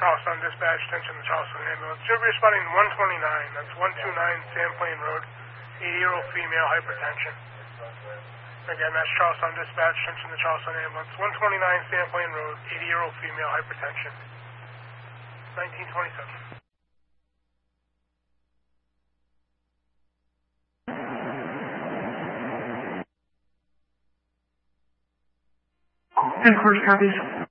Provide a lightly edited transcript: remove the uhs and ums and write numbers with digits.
Charleston Dispatch, attention to Charleston Ambulance. Should be responding 129, that's 129 Sandplain Road, 80-year-old female, hypertension. Again, that's Charleston Dispatch, attention to Charleston Ambulance. 129 Sandplain Road, 80-year-old female, hypertension. 1927. 10-4 copies.